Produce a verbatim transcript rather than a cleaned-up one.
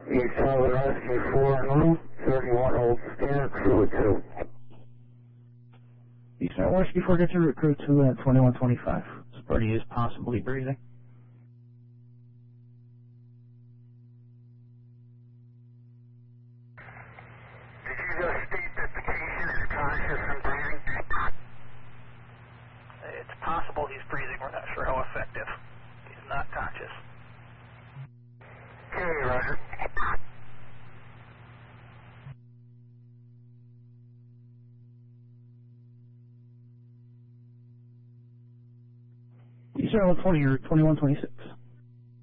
East Tower Rescue four and thirty-one Old Standard Crew two. East Tower Rescue four, get to route crew two at twenty-one twenty-five. This party is possibly breathing. Did you just state that the patient is conscious and breathing? It's possible he's breathing. We're not sure how effective. He's not conscious. Okay, Roger. East Tower twenty or twenty-one twenty-six.